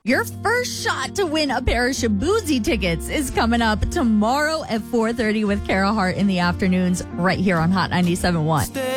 Your first shot to win a pair of Shaboozey tickets is coming up tomorrow at 4:30 with Kara Hart in the afternoons right here on Hot 97.1.